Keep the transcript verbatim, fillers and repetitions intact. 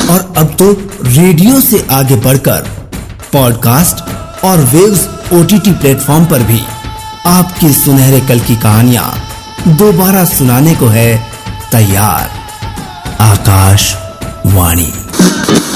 और अब तो रेडियो से आगे बढ़कर पॉडकास्ट और वेव्स ओटीटी प्लेटफॉर्म पर भी आपके सुनहरे कल की कहानियां दोबारा सुनाने को है तैयार। आकाशवाणी।